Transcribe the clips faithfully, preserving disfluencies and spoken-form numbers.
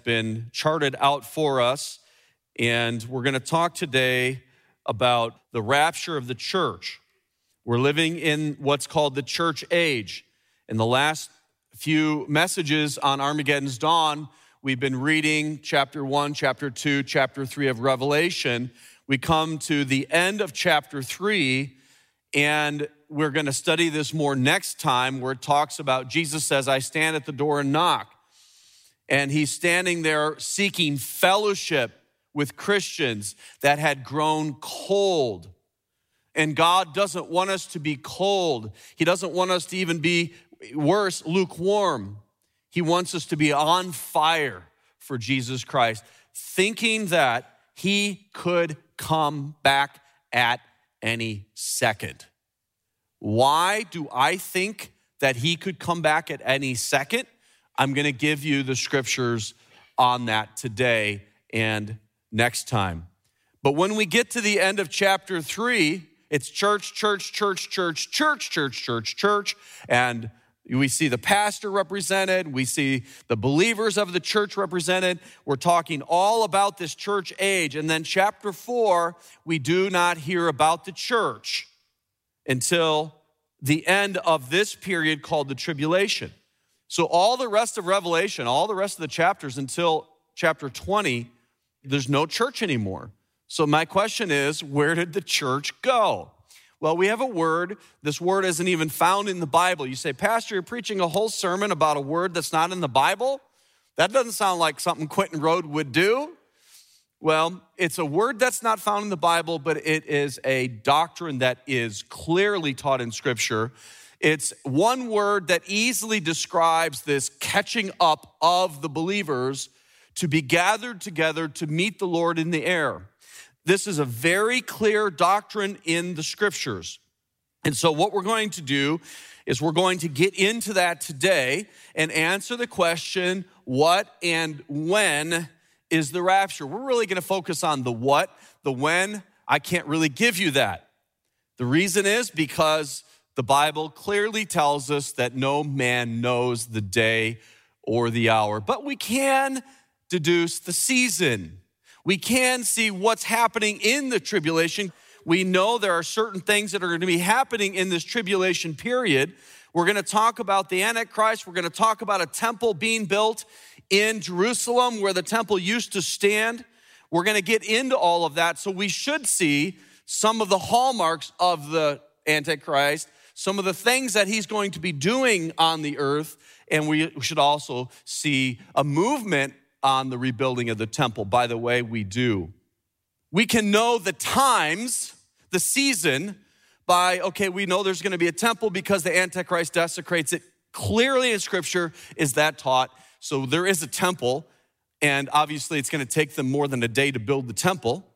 been charted out for us. And we're going to talk today about the rapture of the church. We're living in what's called the church age. In the last few messages on Armageddon's Dawn, we've been reading chapter one, chapter two, chapter three of Revelation. We come to the end of chapter three, and we're going to study this more next time, where it talks about Jesus says, I stand at the door and knock. And he's standing there seeking fellowship with Christians that had grown cold. And God doesn't want us to be cold. He doesn't want us to even be, worse, lukewarm. He wants us to be on fire for Jesus Christ, thinking that he could come back at any second. Why do I think that he could come back at any second? I'm going to give you the scriptures on that today and next time. But when we get to the end of chapter three, it's church, church, church, church, church, church, church, church, and we see the pastor represented. We see the believers of the church represented. We're talking all about this church age. And then chapter four, we do not hear about the church until the end of this period called the tribulation. So all the rest of Revelation, all the rest of the chapters until chapter twenty, there's no church anymore. So my question is, where did the church go? Well, we have a word. This word isn't even found in the Bible. You say, Pastor, you're preaching a whole sermon about a word that's not in the Bible? That doesn't sound like something Quentin Road would do. Well, it's a word that's not found in the Bible, but it is a doctrine that is clearly taught in Scripture. It's one word that easily describes this catching up of the believers to be gathered together to meet the Lord in the air. This is a very clear doctrine in the scriptures. And so what we're going to do is we're going to get into that today and answer the question, what and when is the rapture? We're really going to focus on the what, the when. I can't really give you that. The reason is because the Bible clearly tells us that no man knows the day or the hour, but we can deduce the season. We can see what's happening in the tribulation. We know there are certain things that are going to be happening in this tribulation period. We're going to talk about the Antichrist. We're going to talk about a temple being built in Jerusalem where the temple used to stand. We're going to get into all of that. So we should see some of the hallmarks of the Antichrist, some of the things that he's going to be doing on the earth. And we should also see a movement on the rebuilding of the temple. By the way, we do. We can know the times, the season, by, okay, we know there's going to be a temple because the Antichrist desecrates it. Clearly in Scripture is that taught. So there is a temple, and obviously it's going to take them more than a day to build the temple.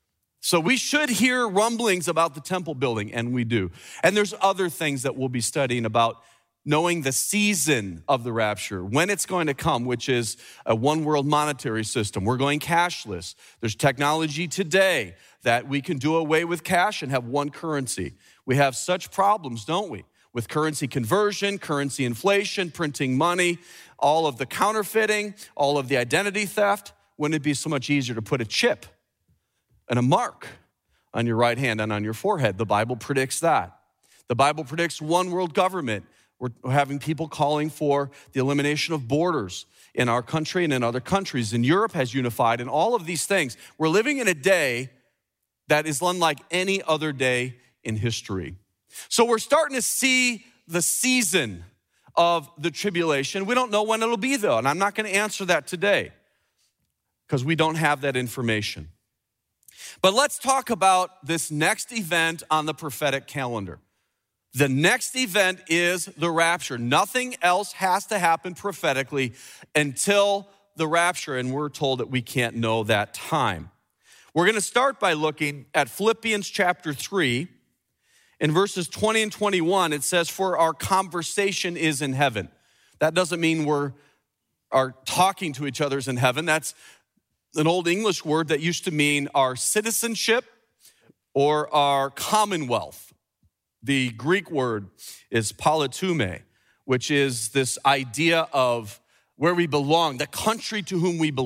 So we should hear rumblings about the temple building, and we do. And there's other things that we'll be studying about knowing the season of the rapture, when it's going to come, which is a one world monetary system. We're going cashless. There's technology today that we can do away with cash and have one currency. We have such problems, don't we? With currency conversion, currency inflation, printing money, all of the counterfeiting, all of the identity theft. Wouldn't it be so much easier to put a chip and a mark on your right hand and on your forehead? The Bible predicts that. The Bible predicts one world government. We're having people calling for the elimination of borders in our country and in other countries. And Europe has unified, and all of these things. We're living in a day that is unlike any other day in history. So we're starting to see the season of the tribulation. We don't know when it'll be, though, and I'm not going to answer that today because we don't have that information. But let's talk about this next event on the prophetic calendar. The next event is the rapture. Nothing else has to happen prophetically until the rapture, and we're told that we can't know that time. We're going to start by looking at Philippians chapter three. In verses twenty and twenty-one, it says, for our conversation is in heaven. That doesn't mean we're are talking to each other in heaven. That's an old English word that used to mean our citizenship or our commonwealth. The Greek word is politume, which is this idea of where we belong, the country to whom we belong.